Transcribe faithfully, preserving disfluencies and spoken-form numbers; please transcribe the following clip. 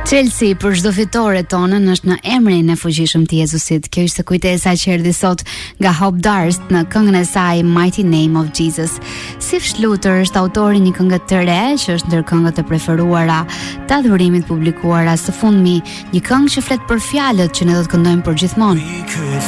Chelsea për çdo fitore tonën është në emrin e fuqishëm të Jezusit. Kjo ishte kujtesa që erdhi sot nga Hope Darst në këngën e saj Mighty Name of Jesus. Sif Schluter është autori një këngë të re që është ndër këngët e preferuara të adhurimit publikuara së fundmi, një këngë që flet për fjalët që ne do të këndojmë përgjithmonë.